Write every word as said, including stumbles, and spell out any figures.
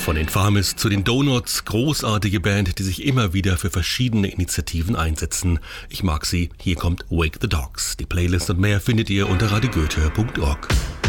Von Infamis zu den Donuts, großartige Band, die sich immer wieder für verschiedene Initiativen einsetzen. Ich mag sie. Hier kommt Wake the Dogs. Die Playlist und mehr findet ihr unter radio goethe punkt org.